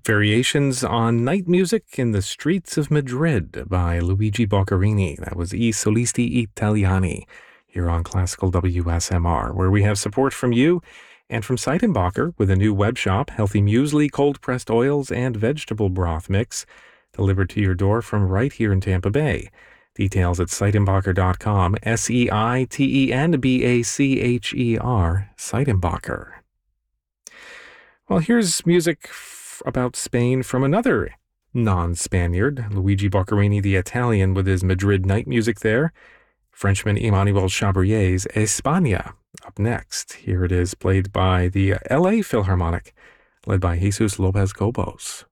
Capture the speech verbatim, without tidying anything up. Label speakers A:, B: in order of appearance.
A: Variations on Night Music in the Streets of Madrid by Luigi Boccherini. That was I Solisti Italiani here on Classical W S M R, where we have support from you and from Seidenbacher with a new web shop, healthy muesli, cold-pressed oils, and vegetable broth mix delivered to your door from right here in Tampa Bay. Details at seidenbacher dot com, S E I T E N B A C H E R, Seidenbacher. Well, here's music about Spain from another non-Spaniard, Luigi Boccherini, the Italian, with his Madrid night music there. Frenchman Emmanuel Chabrier's España up next. Here it is, played by the L A Philharmonic, led by Jesus Lopez Cobos.